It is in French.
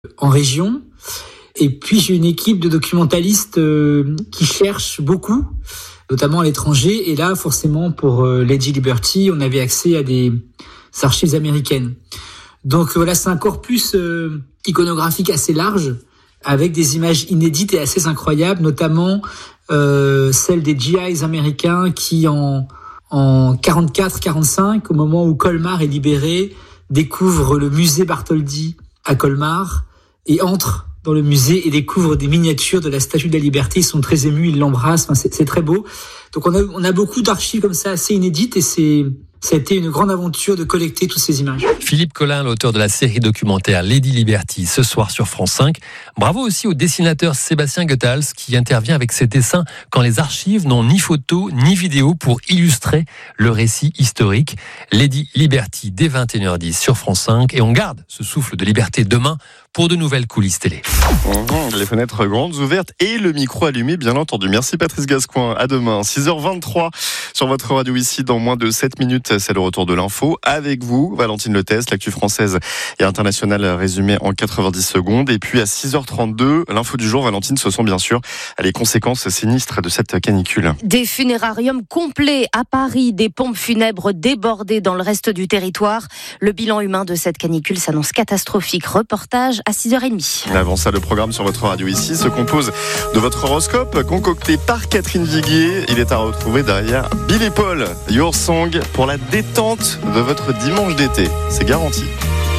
en région. Et puis j'ai une équipe de documentalistes qui cherchent beaucoup, notamment à l'étranger. Et là, forcément, pour Lady Liberty, on avait accès à des archives américaines. Donc voilà, c'est un corpus iconographique assez large, avec des images inédites et assez incroyables, notamment celle des GIs américains qui en 44-45, au moment où Colmar est libéré, découvrent le musée Bartholdi à Colmar et entrent dans le musée et découvrent des miniatures de la Statue de la Liberté. Ils sont très émus, ils l'embrassent, enfin, c'est très beau. Donc on a beaucoup d'archives comme ça assez inédites et ça a été une grande aventure de collecter toutes ces images. Philippe Collin, l'auteur de la série documentaire Lady Liberty, ce soir sur France 5. Bravo aussi au dessinateur Sébastien Goethals qui intervient avec ses dessins quand les archives n'ont ni photo ni vidéo pour illustrer le récit historique. Lady Liberty dès 21h10 sur France 5 et on garde ce souffle de liberté demain pour de nouvelles coulisses télé. Les fenêtres grandes ouvertes et le micro allumé, bien entendu. Merci Patrice Gascoin. À demain, 6h23 sur votre radio ici. Dans moins de 7 minutes, c'est le retour de l'info. Avec vous, Valentine Leteste, l'actu française et internationale résumée en 90 secondes. Et puis à 6h32, l'info du jour, Valentine, ce sont bien sûr les conséquences sinistres de cette canicule. Des funérariums complets à Paris, des pompes funèbres débordées dans le reste du territoire. Le bilan humain de cette canicule s'annonce catastrophique. Reportage à 6h30. Avant ça, le programme sur votre radio ici se compose de votre horoscope concocté par Catherine Viguier. Il est à retrouver derrière Bill et Paul, Your Song, pour la détente de votre dimanche d'été. C'est garanti.